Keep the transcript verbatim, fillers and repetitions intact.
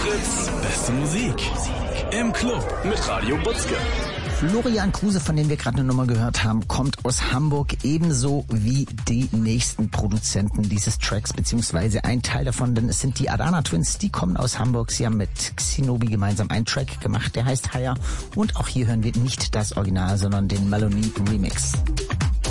Fritz, beste Musik. Im Club mit Radio Butzke. Florian Kruse, von dem wir gerade eine Nummer gehört haben, kommt aus Hamburg, ebenso wie die nächsten Produzenten dieses Tracks, beziehungsweise ein Teil davon, denn es sind die Adana Twins, die kommen aus Hamburg. Sie haben mit Xinobi gemeinsam einen Track gemacht, der heißt Higher. Und auch hier hören wir nicht das Original, sondern den Melanie Remix.